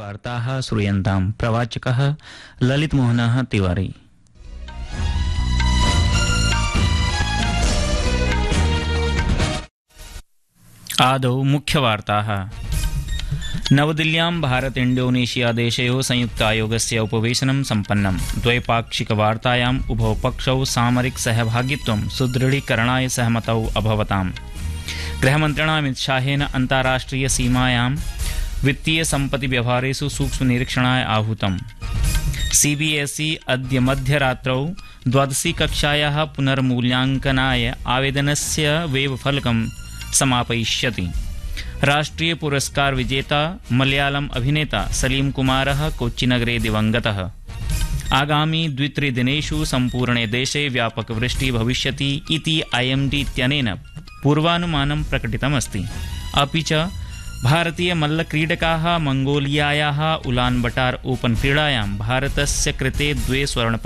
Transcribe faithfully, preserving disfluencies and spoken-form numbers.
वार्ताः श्रूयन्तां प्रवाचकः ललितमोहनः तिवारी। आदौ मुख्यवार्ताः। नवदिल्ल्यां भारत इंडोनेशिया देशयोः संयुक्तायोगस्य उपवेशनं सम्पन्नम्। द्वैपाक्षिकवार्तायाम् उभौ पक्षौ सामरिक सहभागित्वं सुदृढीकरणाय सहमतौ अभवताम्। गृहमन्त्रिणा अमित शाहेन अन्ताराष्ट्रिय सीमायां वित्तीय सम्पत्ति व्यवहारेषु सूक्ष्म निरीक्षणाय आहूतम्। सीबीएसई अद्य मध्यरात्रौ द्वादशी कक्षायाः पुनर्मूल्याङ्कनाय आवेदनस्य वेबफलकं समापयिष्यति। राष्ट्रीय पुरस्कार विजेता मलयालम अभिनेता सलीम कुमारः कोच्चिनगरे दिवंगतः। आगामी द्वित्रिदिनेषु सम्पूर्णे देशे व्यापकवृष्टिः भविष्यति इति आईएमडी इत्यनेन पूर्वानुमानं प्रकटितमस्ति। अपि च भारतीय मल्लक्रीडकाः मंगोलियायाः उलानबटार ओपन क्रीडायां भारतस्य कृते द्वे स्वर्ण